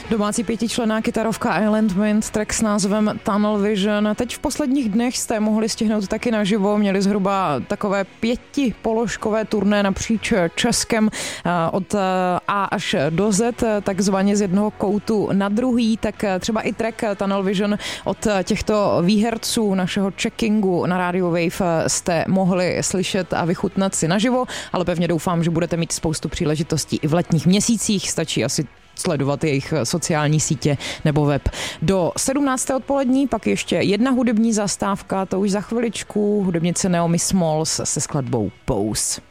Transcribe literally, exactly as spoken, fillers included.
Domácí pětičlenná kytarovka Island Wind, track s názvem Tunnel Vision. Teď v posledních dnech jste mohli stihnout taky naživo, měli zhruba takové pětipoložkové turné napříč Českem od A až do Z, takzvaně z jednoho koutu na druhý, tak třeba i track Tunnel Vision od těchto výherců našeho checkingu na Radio Wave jste mohli slyšet a vychutnat si naživo, ale pevně doufám, že budete mít spoustu příležitostí i v letních měsících, stačí asi sledovat jejich sociální sítě nebo web. Do sedmnácté odpolední pak ještě jedna hudební zastávka, to už za chviličku, hudebnice Naomi Smalls se skladbou Pose.